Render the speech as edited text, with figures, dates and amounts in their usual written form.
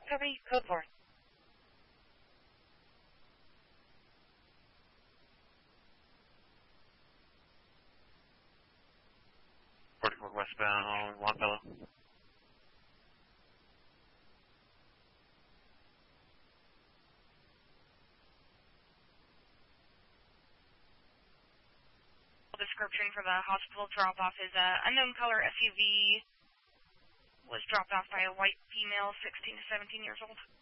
Copy, code 4. 44 westbound, Longfellow. Description for the hospital drop-off is unknown color SUV was dropped off by a white female, 16 to 17 years old.